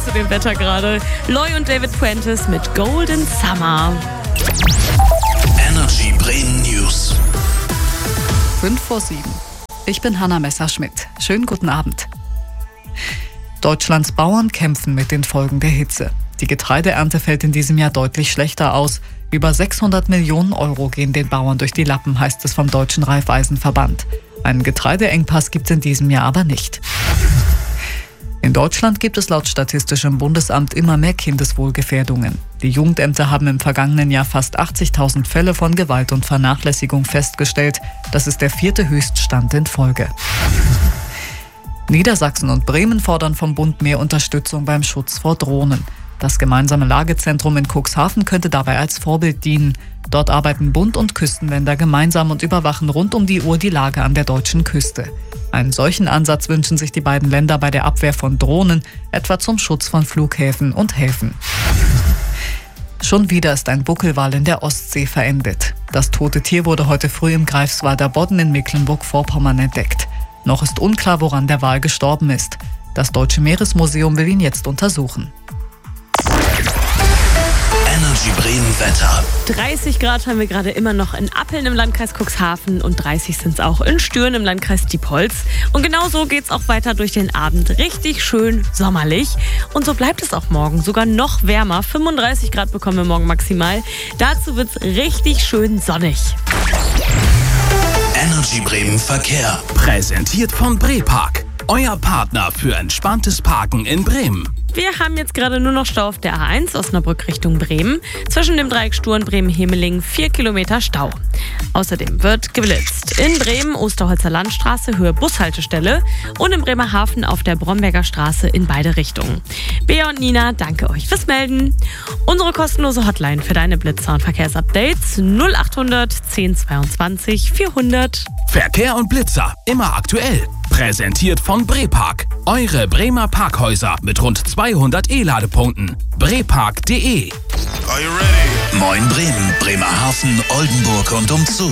zu dem Wetter gerade. Loy und David Fuentes mit Golden Summer. Energy Bremen News. 5:07. Ich bin Hanna Messerschmidt. Schönen guten Abend. Deutschlands Bauern kämpfen mit den Folgen der Hitze. Die Getreideernte fällt in diesem Jahr deutlich schlechter aus. Über 600 Millionen Euro gehen den Bauern durch die Lappen, heißt es vom Deutschen Raiffeisenverband. Einen Getreideengpass gibt es in diesem Jahr aber nicht. In Deutschland gibt es laut Statistischem Bundesamt immer mehr Kindeswohlgefährdungen. Die Jugendämter haben im vergangenen Jahr fast 80.000 Fälle von Gewalt und Vernachlässigung festgestellt. Das ist der 4. Höchststand in Folge. Niedersachsen und Bremen fordern vom Bund mehr Unterstützung beim Schutz vor Drohnen. Das gemeinsame Lagezentrum in Cuxhaven könnte dabei als Vorbild dienen. Dort arbeiten Bund und Küstenländer gemeinsam und überwachen rund um die Uhr die Lage an der deutschen Küste. Einen solchen Ansatz wünschen sich die beiden Länder bei der Abwehr von Drohnen, etwa zum Schutz von Flughäfen und Häfen. Schon wieder ist ein Buckelwal in der Ostsee verendet. Das tote Tier wurde heute früh im Greifswalder Bodden in Mecklenburg-Vorpommern entdeckt. Noch ist unklar, woran der Wal gestorben ist. Das Deutsche Meeresmuseum will ihn jetzt untersuchen. Energy Bremen Wetter. 30 Grad haben wir gerade immer noch in Appeln im Landkreis Cuxhaven und 30 sind es auch in Stüren im Landkreis Diepholz. Und genau so geht es auch weiter durch den Abend. Richtig schön sommerlich. Und so bleibt es auch morgen. Sogar noch wärmer. 35 Grad bekommen wir morgen maximal. Dazu wird es richtig schön sonnig. Energy Bremen Verkehr. Präsentiert von Brepark. Euer Partner für entspanntes Parken in Bremen. Wir haben jetzt gerade nur noch Stau auf der A1 Osnabrück Richtung Bremen. Zwischen dem Dreieck Sturen Bremen-Hemeling 4 Kilometer Stau. Außerdem wird geblitzt. In Bremen Osterholzer Landstraße Höhe Bushaltestelle und in Bremerhaven auf der Bromberger Straße in beide Richtungen. Bea und Nina, danke euch fürs Melden. Unsere kostenlose Hotline für deine Blitzer und Verkehrsupdates 0800 1022 400. Verkehr und Blitzer, immer aktuell. Präsentiert von Brepark. Eure Bremer Parkhäuser mit rund 200 E-Ladepunkten. Brepark.de. Are you ready? Moin Bremen, Bremerhaven, Oldenburg und umzu.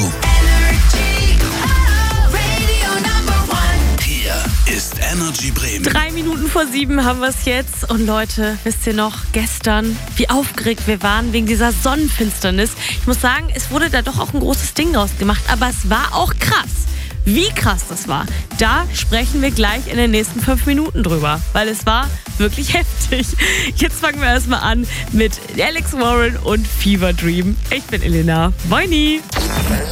Hier ist Energy Bremen. 3 Minuten vor 7 haben wir es jetzt. Und Leute, wisst ihr noch, gestern, wie aufgeregt wir waren wegen dieser Sonnenfinsternis. Ich muss sagen, es wurde da doch auch ein großes Ding draus gemacht. Aber es war auch krass. Wie krass das war, da sprechen wir gleich in den nächsten 5 Minuten drüber, weil es war wirklich heftig. Jetzt fangen wir erstmal an mit Alex Warren und Fever Dream. Ich bin Elena. Moini!